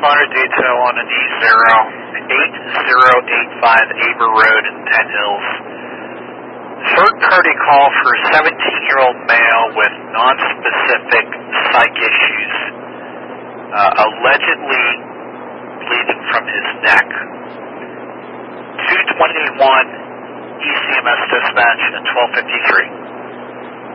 responder detail on an E08085 Aber Road in Penn Hills. Third-party call for a 17-year-old male with non-specific psych issues, allegedly bleeding from his neck. 221 ECMS dispatch at 12:53.